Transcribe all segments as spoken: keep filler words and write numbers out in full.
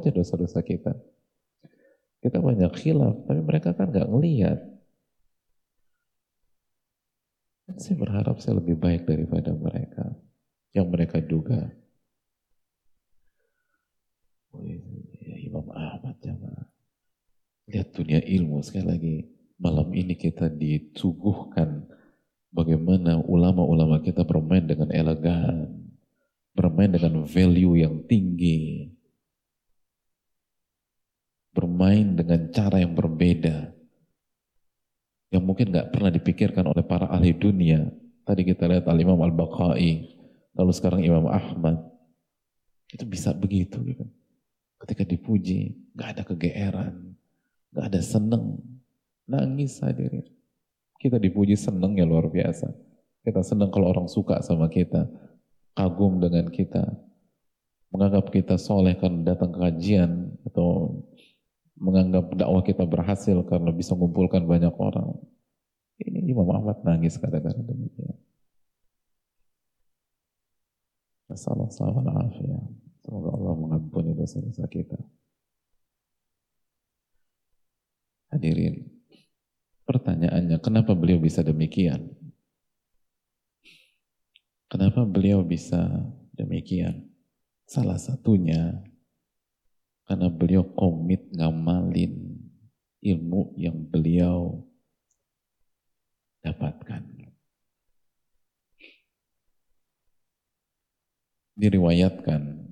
aja dosa-dosa kita. Kita banyak khilaf, tapi mereka kan nggak ngelihat. Saya berharap saya lebih baik daripada mereka. Yang mereka duga. Oh, ya, Imam Ahmad jamaah. Lihat dunia ilmu sekali lagi. Malam ini kita disuguhkan bagaimana ulama-ulama kita bermain dengan elegan, bermain dengan value yang tinggi, bermain dengan cara yang berbeda, yang mungkin nggak pernah dipikirkan oleh para ahli dunia. Tadi kita lihat Al-Imam Al-Baqai, lalu sekarang Imam Ahmad. Itu bisa begitu gitu. Ketika dipuji, nggak ada kegeeran, nggak ada seneng, nangis hadirin. Kita dipuji seneng ya luar biasa. Kita seneng kalau orang suka sama kita, kagum dengan kita, menganggap kita soleh karena datang ke kajian, atau menganggap dakwah kita berhasil karena bisa mengumpulkan banyak orang. Ini Imam Ahmad nangis kadang-kadang demikian. Assalamualaikum. Semoga Allah mengampuni dosa-dosa kita. Hadirin, pertanyaannya, kenapa beliau bisa demikian? Kenapa beliau bisa demikian? Salah satunya, karena beliau komit ngamalin ilmu yang beliau dapatkan. Diriwayatkan,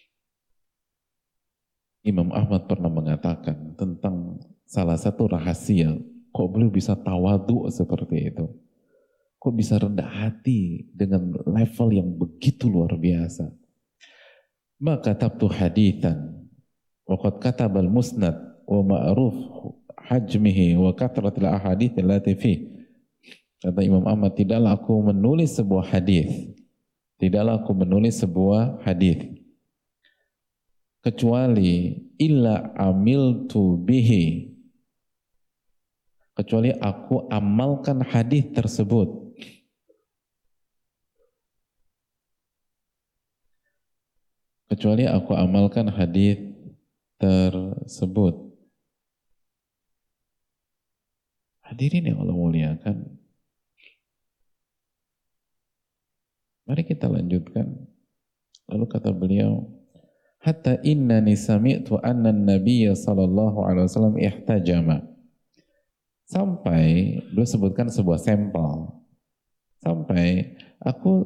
Imam Ahmad pernah mengatakan tentang salah satu rahasia, kok beliau bisa tawadu seperti itu? Kok bisa rendah hati dengan level yang begitu luar biasa? Maka tabtu hadithan, waqad katabal musnad, wa ma'ruf hajmihi, wa kathratil ahadith allati fi. Kata Imam Ahmad, tidaklah aku menulis sebuah hadis, tidaklah aku menulis sebuah hadis, kecuali illa amiltu bihi, kecuali aku amalkan hadis tersebut. Kecuali aku amalkan hadis tersebut. Hadirin yang Allah muliakan, mari kita lanjutkan. Lalu kata beliau, hatta innani sami'tu anna an-nabiyya sallallahu alaihi wasallam ihtajama. Sampai beliau sebutkan sebuah sampel. Sampai aku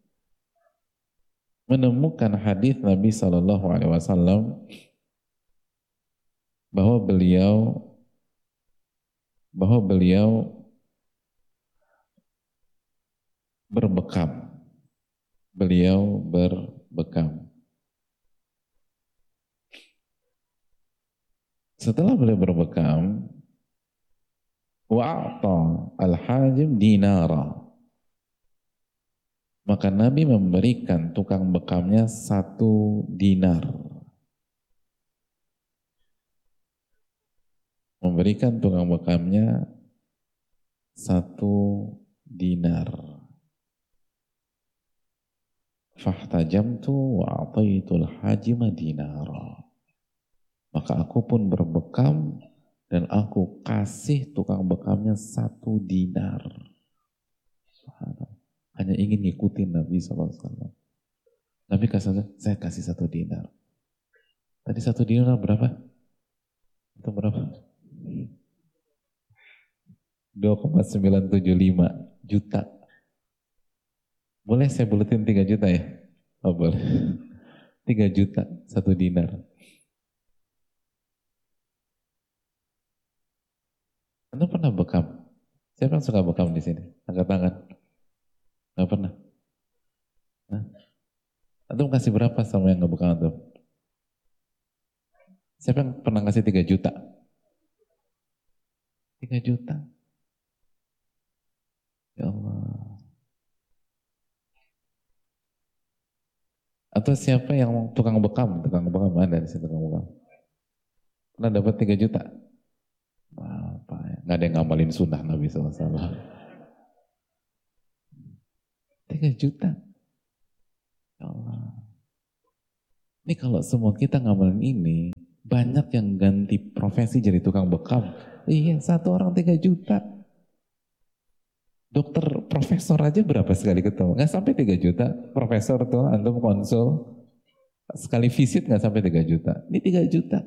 menemukan hadis Nabi sallallahu alaihi wasallam bahwa beliau bahwa beliau berbekam. Beliau berbekam. Setelah beliau berbekam, wa'ata al-hajim dinara. Maka Nabi memberikan tukang bekamnya satu dinar. Memberikan tukang bekamnya satu dinar. Fahtajamtu wa'ataitul hajima dinara. Maka aku pun berbekam dan aku kasih tukang bekamnya satu dinar. Hanya ingin ngikutin Nabi shallallahu alaihi wasallam. Nabi kasih, saya kasih satu dinar. Tadi satu dinar berapa? Itu berapa? dua koma sembilan tujuh lima juta. Boleh saya buletin tiga juta ya? Oh boleh. tiga juta, satu dinar. Anda pernah bekam? Siapa yang suka bekam di sini? Angkat tangan. Nggak pernah? Nah, antum kasih berapa sama yang nggak bekam antum? Siapa yang pernah ngasih tiga juta? tiga juta? Ya Allah. Atau siapa yang tukang bekam? Tukang bekam ada di sini tukang bekam. Pernah dapat tiga juta? Apa ya? Nggak ada yang ngamalin sunnah Nabi shallallahu alaihi wasallam. tiga juta? Ya Allah. Ini kalau semua kita ngamalin ini, banyak yang ganti profesi jadi tukang bekam. Iya, satu orang tiga juta. Dokter profesor aja berapa sekali ketemu? Nggak sampai tiga juta. Profesor tuh, antum konsul, sekali visit nggak sampai tiga juta. Ini tiga juta.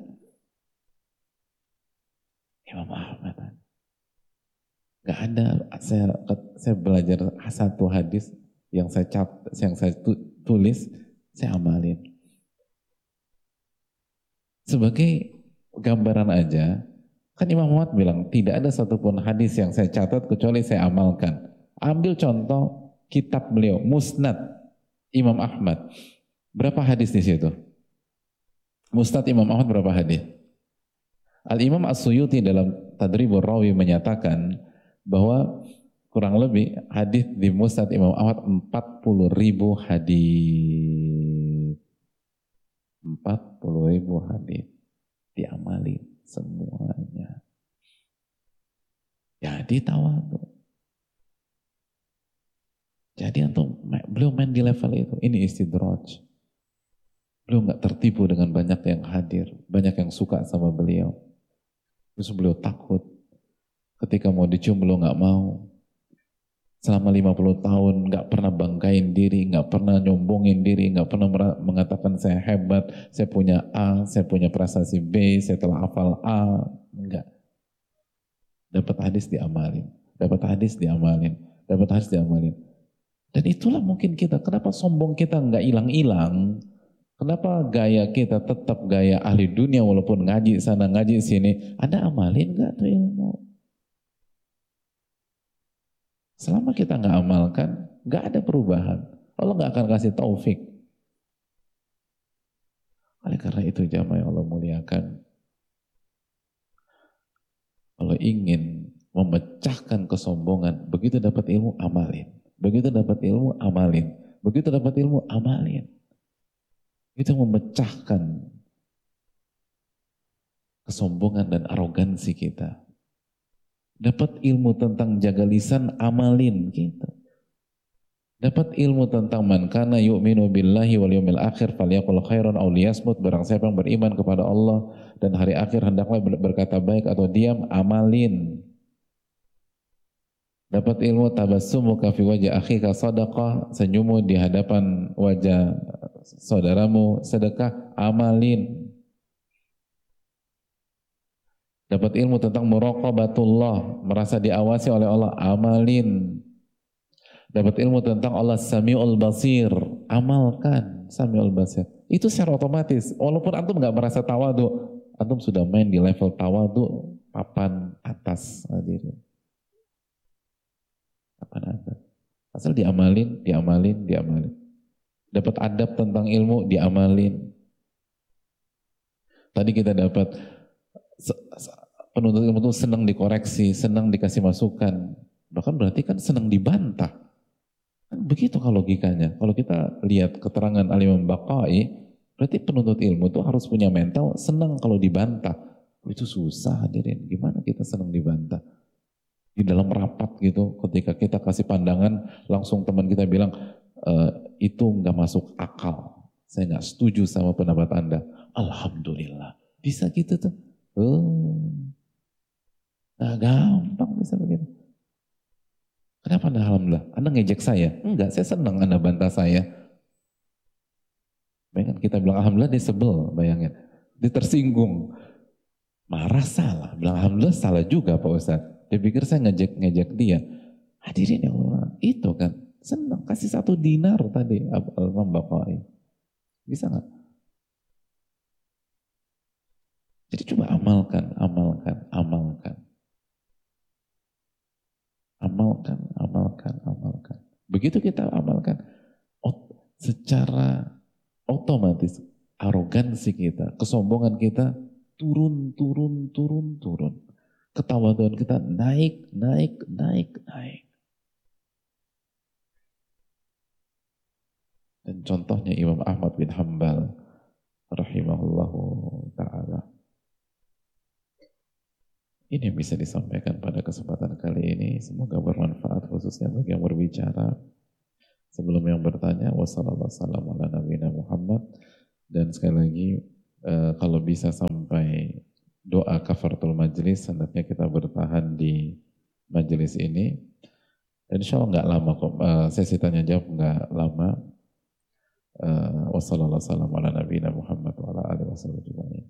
Imam Ahmad. Nggak ada, saya, saya belajar satu hadis yang saya cat, yang saya tulis, saya amalin. Sebagai gambaran aja, kan Imam Ahmad bilang, tidak ada satupun hadis yang saya catat kecuali saya amalkan. Ambil contoh kitab beliau, Musnad Imam Ahmad. Berapa hadis di situ? Musnad Imam Ahmad berapa hadis? Al-Imam As-Suyuti dalam Tadribur Rawi menyatakan bahwa kurang lebih hadis di Musnad Imam Ahmad empat puluh ribu hadis. empat puluh ribu hadis diamali semuanya. Jadi tawadhu. Jadi antum beliau main di level itu. Ini istidraj. Beliau nggak tertipu dengan banyak yang hadir, banyak yang suka sama beliau. Terus beliau takut. Ketika mau dicium beliau nggak mau. Selama lima puluh tahun nggak pernah banggain diri, nggak pernah nyombongin diri, nggak pernah mengatakan saya hebat, saya punya A, saya punya prestasi B, saya telah hafal A. Enggak. Dapat hadis diamalin, dapat hadis diamalin, dapat hadis diamalin. Dan itulah mungkin kita, kenapa sombong kita nggak hilang-hilang? Kenapa gaya kita tetap gaya ahli dunia walaupun ngaji sana ngaji sini? Anda amalin nggak tuh ilmu? Selama kita nggak amalkan, nggak ada perubahan. Allah nggak akan kasih taufik. Oleh karena itu jamaah yang Allah muliakan, kalau ingin memecahkan kesombongan, begitu dapat ilmu amalin, begitu dapat ilmu amalin, begitu dapat ilmu amalin. Itu memecahkan kesombongan dan arogansi kita. Dapat ilmu tentang jaga lisan, amalin gitu. Dapat ilmu tentang man kana yu'minu billahi wal yawmil akhir falyaqul khairan aw liyasmut, barang siapa yang beriman kepada Allah dan hari akhir hendaklah berkata baik atau diam, amalin. Dapat ilmu tabassumuka fi wajhi akhika sadaqah, senyummu di hadapan wajah saudaramu sedekah, amalin. Dapat ilmu tentang muraqabatullah, merasa diawasi oleh Allah, amalin. Dapat ilmu tentang Allah Samiul Basir, amalkan Samiul Basir. Itu secara otomatis, walaupun antum nggak merasa tawadu, antum sudah main di level tawadu papan atas. Hadirin. Papan atas. Asal diamalin, diamalin, diamalin. Dapat adab tentang ilmu, diamalin. Tadi kita dapat penuntut ilmu itu senang dikoreksi, senang dikasih masukan. Bahkan berarti kan senang dibantah. Kan begitu kalau logikanya. Kalau kita lihat keterangan Al-Imam Baqai, berarti penuntut ilmu itu harus punya mental senang kalau dibantah. Itu susah hadirin. Gimana kita senang dibantah? Di dalam rapat gitu, ketika kita kasih pandangan, langsung teman kita bilang, e, itu nggak masuk akal. Saya nggak setuju sama pendapat Anda. Alhamdulillah. Bisa gitu tuh. Oh, nah gampang bisa begitu. Kenapa Anda alhamdulillah? Anda ngejek saya? Enggak, saya senang Anda bantah saya. Bayangkan kita bilang alhamdulillah, dia sebel, bayangin. Dia tersinggung. Marah salah, bilang alhamdulillah salah juga Pak Ustadz. Dia pikir saya ngejek-ngejek dia. Hadirin ya Allah, itu kan senang. Kasih satu dinar tadi, Al-Imam Baqai. Bisa nggak? Jadi coba amalkan, amalkan, amalkan. Amalkan, amalkan, amalkan. Begitu kita amalkan, secara otomatis arogansi kita, kesombongan kita turun, turun, turun, turun. Ketawaduan kita naik, naik, naik, naik. Dan contohnya Imam Ahmad bin Hanbal rahimahullahu ta'ala. Ini yang bisa disampaikan pada kesempatan kali ini. Semoga bermanfaat khususnya bagi yang berbicara. Sebelum yang bertanya, wassalamualaikum warahmatullahi wabarakatuh. Dan sekali lagi, uh, kalau bisa sampai doa kafaratul majlis, hendaknya kita bertahan di majelis ini. Insya Allah nggak lama kok, uh, sesi tanya jawab nggak lama. Uh, Wassalamualaikum warahmatullahi wabarakatuh.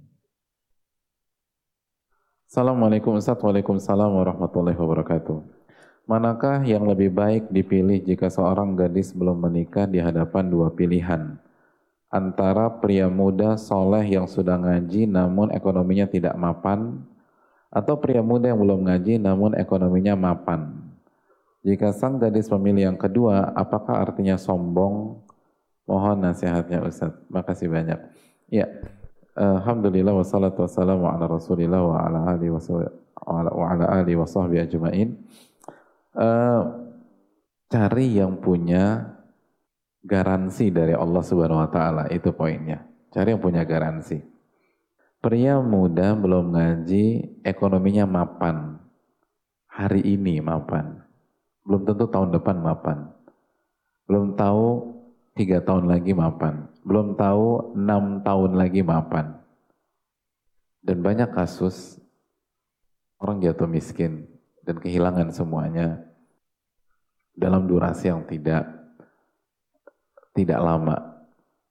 Assalamualaikum Ustaz, waalaikumsalam warahmatullahi wabarakatuh. Manakah yang lebih baik dipilih jika seorang gadis belum menikah di hadapan dua pilihan? Antara pria muda soleh yang sudah ngaji namun ekonominya tidak mapan, atau pria muda yang belum ngaji namun ekonominya mapan. Jika sang gadis memilih yang kedua, apakah artinya sombong? Mohon nasihatnya Ustaz. Makasih banyak. Ya, alhamdulillah wassalatu wassalamu ala rasulillah wa ala alihi wa ala alihi wa sahbihi ajma'in. Uh, cari yang punya garansi dari Allah Subhanahu wa taala, itu poinnya. Cari yang punya garansi. Pria muda belum ngaji, ekonominya mapan. Hari ini mapan. Belum tentu tahun depan mapan. Belum tahu tiga tahun lagi mapan. Belum tahu enam tahun lagi mapan. Dan banyak kasus orang jatuh miskin dan kehilangan semuanya dalam durasi yang tidak tidak lama.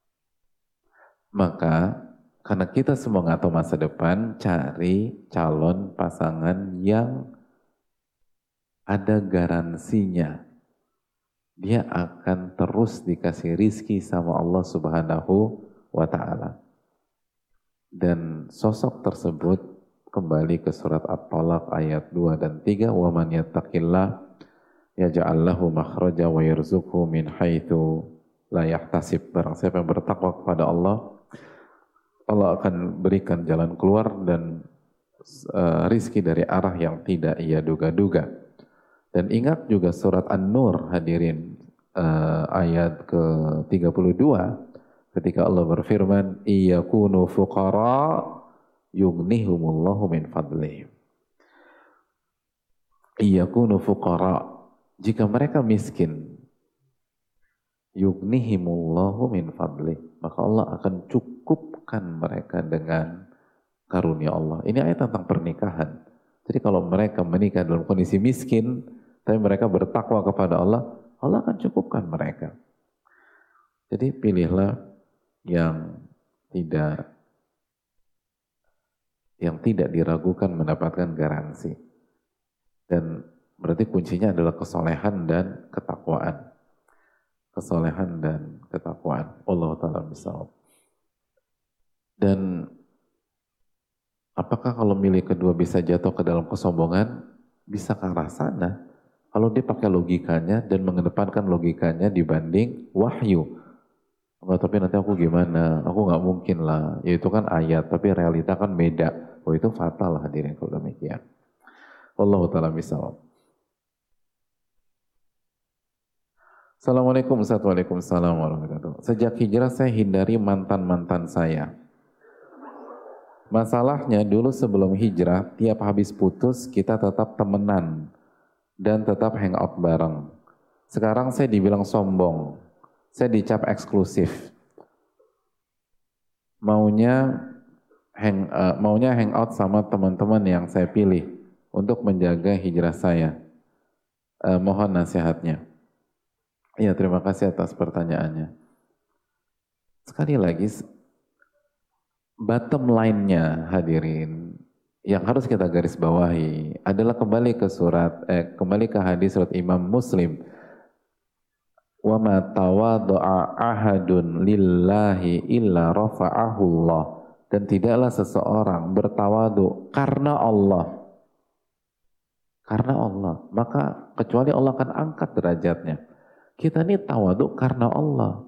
Maka karena kita semua nggak tahu masa depan, cari calon pasangan yang ada garansinya. Dia akan terus dikasih rizki sama Allah Subhanahu wa ta'ala. Dan sosok tersebut kembali ke surat At-Talaq ayat dua dan tiga, wa man yattaqillah yaj'al lahu makhraja wa yarzuqhu min haitsu la yahtasib. Barang siapa yang bertakwa kepada Allah, Allah akan berikan jalan keluar dan uh, rizki dari arah yang tidak ia duga-duga. Dan ingat juga surat An-Nur hadirin, uh, ayat ke tiga puluh dua, ketika Allah berfirman, iyakunu fuqara yughnihumullahu min fadlih. Iyakunu fuqara, jika mereka miskin, yughnihimullahu min fadlih, maka Allah akan cukupkan mereka dengan karunia Allah. Ini ayat tentang pernikahan. Jadi kalau mereka menikah dalam kondisi miskin, tapi mereka bertakwa kepada Allah, Allah akan cukupkan mereka. Jadi pilihlah yang tidak yang tidak diragukan mendapatkan garansi. Dan berarti kuncinya adalah kesolehan dan ketakwaan. Kesolehan dan ketakwaan. Allah Ta'ala misal. Dan apakah kalau milih kedua bisa jatuh ke dalam kesombongan? Bisa ke arah sana. Kalau dia pakai logikanya dan mengedepankan logikanya dibanding wahyu. Enggak, tapi nanti aku gimana? Aku nggak mungkin lah. Ya itu kan ayat, tapi realita kan beda. Oh itu fatal hadirin kalau demikian. Allah Ta'ala misal. Assalamualaikum warahmatullahi wabarakatuh. Sejak hijrah saya hindari mantan-mantan saya. Masalahnya dulu sebelum hijrah, tiap habis putus kita tetap temenan dan tetap hangout bareng. Sekarang saya dibilang sombong, saya dicap eksklusif. Maunya hang, uh, maunya hangout sama teman-teman yang saya pilih untuk menjaga hijrah saya. Uh, mohon nasihatnya. Iya, terima kasih atas pertanyaannya. Sekali lagi, bottom line-nya hadirin, yang harus kita garis bawahi adalah kembali ke surat, eh, kembali ke hadis surat Imam Muslim. Wa ma tawadha'a ahadun lillahi illa rafa'ahu Allah. Dan tidaklah seseorang bertawadu karena Allah. Karena Allah, maka kecuali Allah akan angkat derajatnya. Kita ini tawadu karena Allah.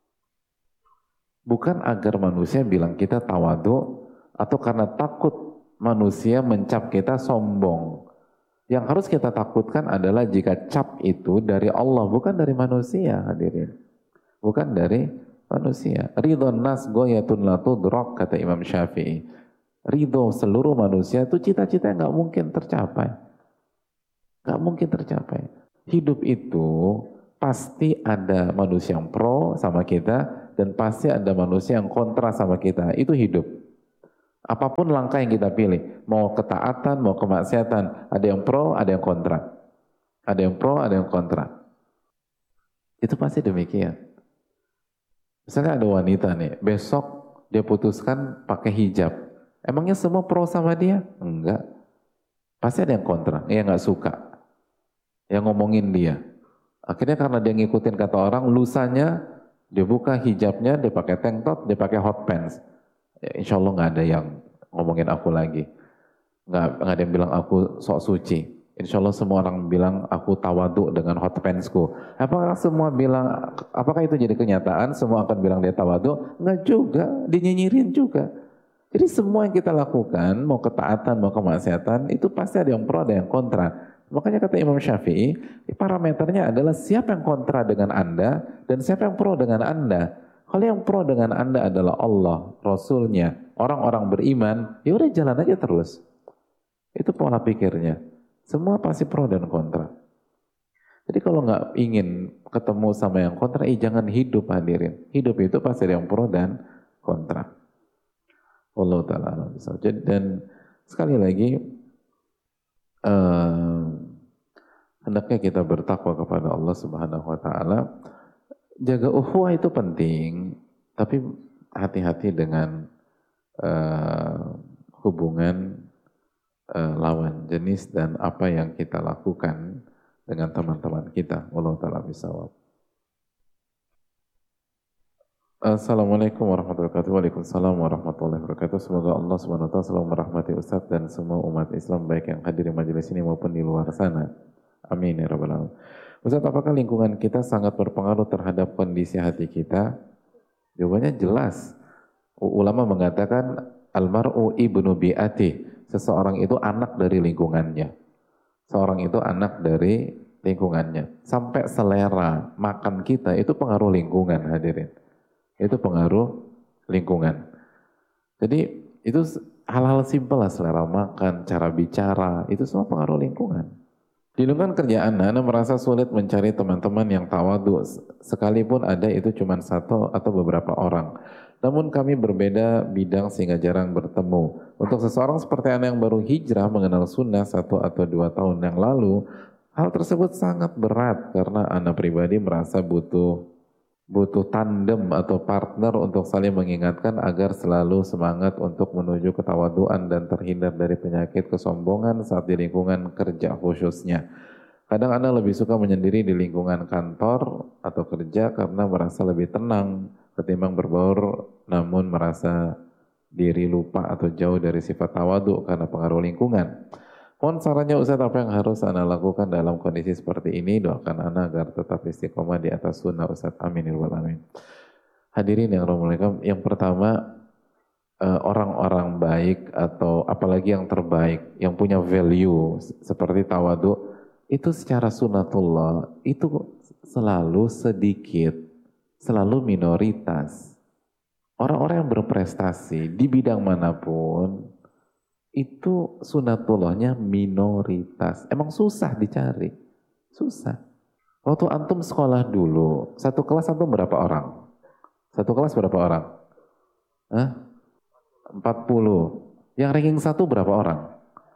Bukan agar manusia bilang kita tawadu atau karena takut manusia mencap kita sombong. Yang harus kita takutkan adalah jika cap itu dari Allah, bukan dari manusia hadirin. Bukan dari manusia. Ridhon nas goyatun la tudrak, kata Imam Syafi'i. Ridho seluruh manusia itu cita-cita yang gak mungkin tercapai. Gak mungkin tercapai. Hidup itu pasti ada manusia yang pro sama kita dan pasti ada manusia yang kontra sama kita. Itu hidup. Apapun langkah yang kita pilih, mau ketaatan, mau kemaksiatan, ada yang pro, ada yang kontra. Ada yang pro, ada yang kontra. Itu pasti demikian. Misalnya ada wanita nih, besok dia putuskan pakai hijab. Emangnya semua pro sama dia? Enggak. Pasti ada yang kontra, yang nggak suka, yang ngomongin dia. Akhirnya karena dia ngikutin kata orang, lusanya dia buka hijabnya, dia pakai tank top, dia pakai hot pants. Ya, insya Allah nggak ada yang ngomongin aku lagi. Nggak, nggak ada yang bilang aku sok suci. Insya Allah semua orang bilang aku tawadu dengan hot pantsku. Apakah semua bilang, apakah itu jadi kenyataan? Semua akan bilang dia tawadu? Nggak juga, dinyinyirin juga. Jadi semua yang kita lakukan, mau ketaatan, mau kemaksiatan, itu pasti ada yang pro, ada yang kontra. Makanya kata Imam Syafi'i, parameternya adalah siapa yang kontra dengan Anda, dan siapa yang pro dengan Anda. Kalau yang pro dengan Anda adalah Allah, Rasulnya, orang-orang beriman, ya udah jalan aja terus. Itu pola pikirnya. Semua pasti pro dan kontra. Jadi kalau nggak ingin ketemu sama yang kontra, eh jangan hidup hadirin. Hidup itu pasti ada yang pro dan kontra. Allah Ta'ala. Dan sekali lagi, eh, hendaknya kita bertakwa kepada Allah Subhanahu Wa Ta'ala. Jaga ukhuwah itu penting, tapi hati-hati dengan uh, hubungan uh, lawan jenis dan apa yang kita lakukan dengan teman-teman kita. Wallahu ta'ala bisawab. Assalamualaikum warahmatullahi wabarakatuh. Waalaikumsalam warahmatullahi wabarakatuh. Semoga Allah subhanahu wa taala selalu merahmati Ustadz dan semua umat Islam baik yang hadir di majelis ini maupun di luar sana. Amin ya rabbal alamin. Ustaz, apakah lingkungan kita sangat berpengaruh terhadap kondisi hati kita? Jawabannya jelas. Ulama mengatakan almar'u ibnu bi'ati. Seseorang itu anak dari lingkungannya. Seorang itu anak dari lingkungannya. Sampai selera makan kita itu pengaruh lingkungan, hadirin. Itu pengaruh lingkungan. Jadi itu hal-hal simpel lah, selera makan, cara bicara, itu semua pengaruh lingkungan. Di lingkungan kerjaan, Anda merasa sulit mencari teman-teman yang tawadu, sekalipun ada itu cuma satu atau beberapa orang. Namun kami berbeda bidang sehingga jarang bertemu. Untuk seseorang seperti Anda yang baru hijrah mengenal sunnah satu atau dua tahun yang lalu, hal tersebut sangat berat karena Anda pribadi merasa butuh butuh tandem atau partner untuk saling mengingatkan agar selalu semangat untuk menuju ketawaduan dan terhindar dari penyakit kesombongan saat di lingkungan kerja khususnya. Kadang Anda lebih suka menyendiri di lingkungan kantor atau kerja karena merasa lebih tenang ketimbang berbaur namun merasa diri lupa atau jauh dari sifat tawadu karena pengaruh lingkungan. Mohon sarannya Ustaz, apa yang harus Anda lakukan dalam kondisi seperti ini? Doakan Anda agar tetap istiqomah di atas sunnah Ustaz. Amin ya rabbal alamin. Hadirin yang rahmatullah, yang pertama orang-orang baik atau apalagi yang terbaik, yang punya value seperti tawadu, itu secara sunnatullah itu selalu sedikit, selalu minoritas. Orang-orang yang berprestasi di bidang manapun itu sunatullahnya minoritas. Emang susah dicari. Susah. Waktu antum sekolah dulu, satu kelas antum berapa orang? Satu kelas berapa orang? Hah? empat puluh. Yang ranking satu berapa orang?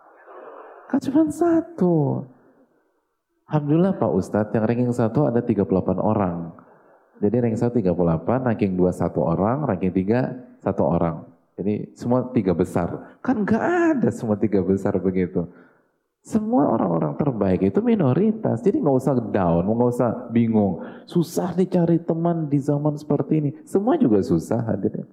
Kan cuma satu. Alhamdulillah Pak Ustadz, yang ranking satu ada tiga puluh delapan orang. Jadi ranking satu tiga puluh delapan, ranking dua satu orang, ranking tiga satu orang. Jadi semua tiga besar. Kan gak ada semua tiga besar begitu. Semua orang-orang terbaik itu minoritas. Jadi gak usah down, gak usah bingung. Susah dicari teman di zaman seperti ini. Semua juga susah hadirin.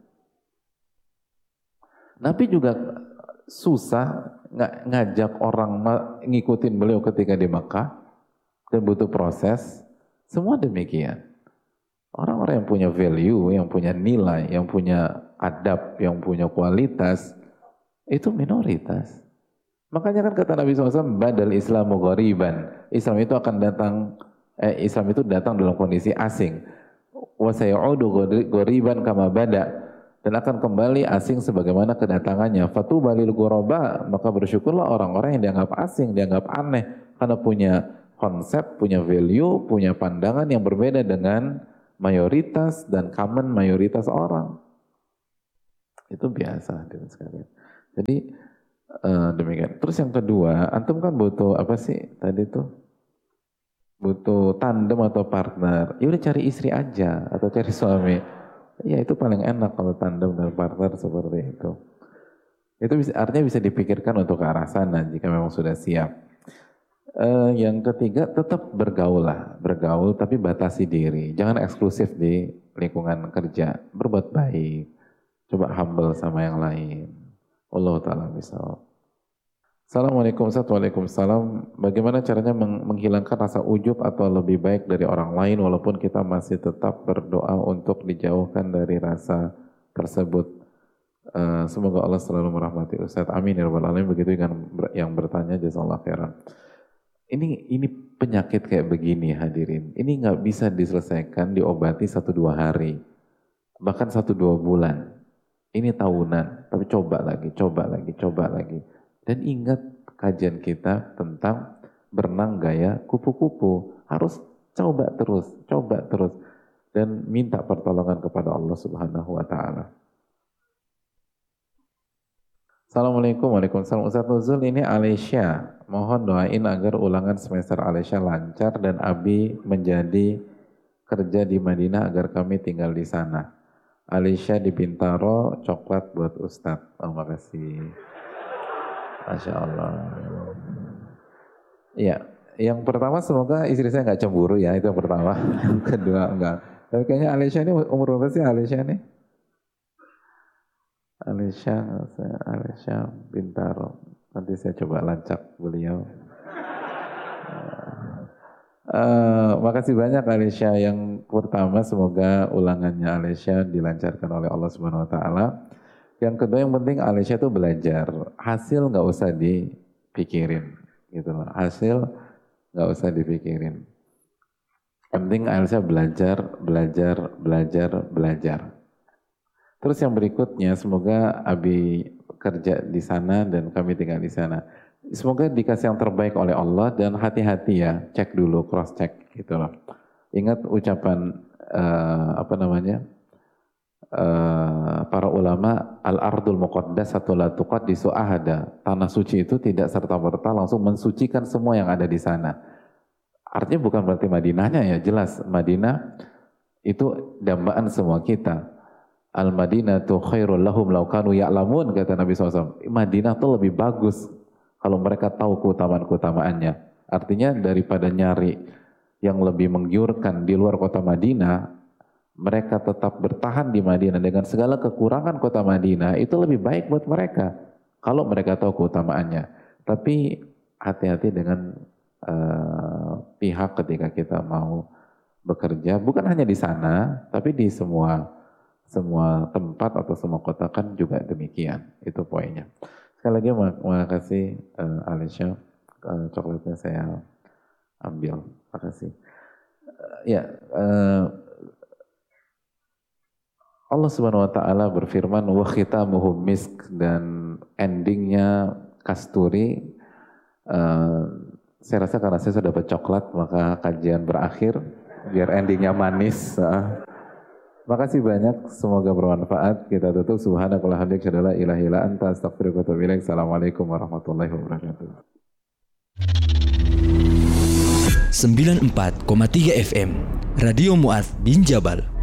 Nabi juga susah ng ngajak orang ngikutin beliau ketika di Makkah. Dan butuh proses. Semua demikian. Orang-orang yang punya value, yang punya nilai, yang punya adab, yang punya kualitas, itu minoritas. Makanya kan kata Nabi shallallahu alaihi wasallam, badal islamu ghariban. Islam itu akan datang, eh, Islam itu datang dalam kondisi asing. Wa sayaudu ghariban kama bada. Dan akan kembali asing sebagaimana kedatangannya. Fatuba lil ghuraba, maka bersyukurlah orang-orang yang dianggap asing, dianggap aneh. Karena punya konsep, punya value, punya pandangan yang berbeda dengan mayoritas dan common mayoritas orang. Itu biasa hadirin sekalian. Jadi uh, demikian. Terus yang kedua, antum kan butuh apa sih tadi tuh? Butuh tandem atau partner. Ya udah cari istri aja atau cari suami. Ya itu paling enak kalau tandem dan partner seperti itu. Itu bisa, artinya bisa dipikirkan untuk ke arah sana jika memang sudah siap. Uh, yang ketiga, tetap bergaul lah, bergaul tapi batasi diri. Jangan eksklusif di lingkungan kerja. Berbuat baik, coba humble sama yang lain. Allah Ta'ala misal. Assalamualaikum warahmatullahi wabarakatuh. Bagaimana caranya menghilangkan rasa ujub atau lebih baik dari orang lain walaupun kita masih tetap berdoa untuk dijauhkan dari rasa tersebut? Uh, semoga Allah selalu merahmati Ustaz. Amin ya rabbal alamin. Begitu yang, yang bertanya, jazakallahu khairan. Ini ini penyakit kayak begini hadirin. Ini nggak bisa diselesaikan, diobati satu dua hari, bahkan satu dua bulan. Ini tahunan. Tapi coba lagi, coba lagi, coba lagi. Dan ingat kajian kita tentang berenang gaya kupu-kupu. Harus coba terus, coba terus, dan minta pertolongan kepada Allah Subhanahu Wa Taala. Assalamualaikum warahmatullahi wabarakatuh. Ustaz Nuzul, ini Alesya. Mohon doain agar ulangan semester Alesya lancar dan Abi menjadi kerja di Madinah agar kami tinggal di sana. Alesya di Bintaro, coklat buat Ustaz. Oh, makasih. Masya Allah. Iya, yang pertama semoga istri saya nggak cemburu ya, itu yang pertama. Yang kedua enggak. Tapi kayaknya Alesya ini umur berapa sih Alesya nih? Alesya, Alesya Bintaro. Nanti saya coba lancak beliau. Uh, makasih banyak Alesya. Yang pertama semoga ulangannya Alesya dilancarkan oleh Allah Subhanahu Wa Taala. Yang kedua yang penting Alesya itu belajar. Hasil nggak usah dipikirin, gitu loh. Hasil nggak usah dipikirin. Yang penting Alesya belajar, belajar, belajar, belajar. Terus yang berikutnya, semoga Abi kerja di sana dan kami tinggal di sana. Semoga dikasih yang terbaik oleh Allah dan hati-hati ya, cek dulu, cross check gitu loh. Ingat ucapan uh, apa namanya uh, para ulama, al-ardul muqaddasatu la tuqaddisu ahada. Tanah suci itu tidak serta-merta langsung mensucikan semua yang ada di sana. Artinya bukan berarti Madinahnya ya, jelas Madinah itu dambaan semua kita. Al-Madinatu khairul lahum law kanu ya'lamun, kata Nabi shallallahu alaihi wasallam. Madinah itu lebih bagus kalau mereka tahu keutamaan-keutamaannya. Artinya daripada nyari yang lebih menggiurkan di luar kota Madinah, mereka tetap bertahan di Madinah dengan segala kekurangan kota Madinah, itu lebih baik buat mereka kalau mereka tahu keutamaannya. Tapi hati-hati dengan uh, pihak ketika kita mau bekerja, bukan hanya di sana, tapi di semua semua tempat atau semua kota kan juga demikian. Itu poinnya. Sekali lagi terima kasih uh, Alesya, uh, coklatnya saya ambil. Terima kasih. Uh, ya, uh, Allah Subhanahu Wa Taala berfirman, wa khitamuhu misk, dan endingnya kasturi. Uh, saya rasa karena saya sudah dapat coklat maka kajian berakhir biar endingnya manis. Uh. Makasih banyak, semoga bermanfaat. Kita tutup. Subhanakallahumma wa bihamdika, la ilaha illa anta, astaghfiruka wa atubu ilaik. Assalamualaikum warahmatullahi wabarakatuh. sembilan puluh empat koma tiga F M Radio Mu'adz bin Jabal.